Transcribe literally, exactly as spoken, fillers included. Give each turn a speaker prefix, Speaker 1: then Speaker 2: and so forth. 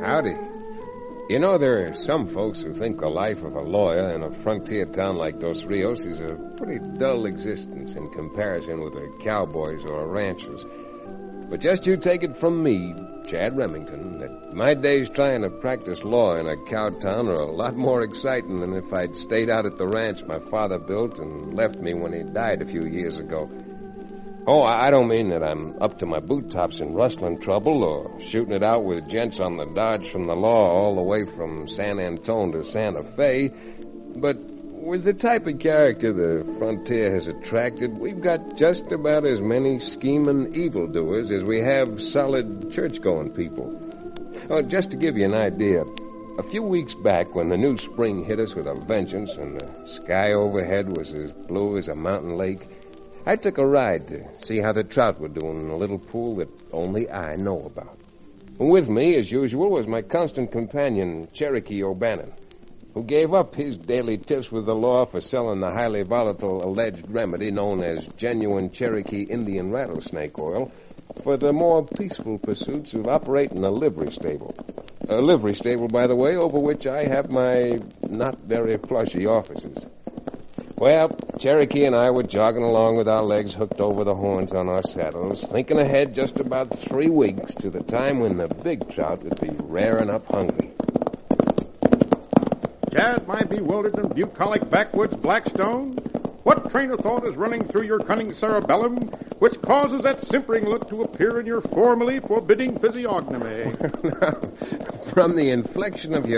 Speaker 1: Howdy. You know, there are some folks who think the life of a lawyer in a frontier town like Dos Rios is a pretty dull existence in comparison with the cowboys or ranchers. But just you take it from me, Chad Remington, that my days trying to practice law in a cow town are a lot more exciting than if I'd stayed out at the ranch my father built and left me when he died a few years ago. Oh, I don't mean that I'm up to my boot tops in rustling trouble or shooting it out with gents on the dodge from the law all the way from San Antone to Santa Fe. But with the type of character the frontier has attracted, we've got just about as many scheming evildoers as we have solid church-going people. Oh, just to give you an idea, a few weeks back when the new spring hit us with a vengeance and the sky overhead was as blue as a mountain lake, I took a ride to see how the trout were doing in a little pool that only I know about. With me, as usual, was my constant companion, Cherokee O'Bannon, who gave up his daily tips with the law for selling the highly volatile alleged remedy known as genuine Cherokee Indian rattlesnake oil for the more peaceful pursuits of operating a livery stable. A livery stable, by the way, over which I have my not very plushy offices. Well, Cherokee and I were jogging along with our legs hooked over the horns on our saddles, thinking ahead just about three weeks to the time when the big trout would be raring up hungry.
Speaker 2: Chad, my bewildered and bucolic backwoods Blackstone, what train of thought is running through your cunning cerebellum which causes that simpering look to appear in your formerly forbidding physiognomy?
Speaker 1: From the inflection of your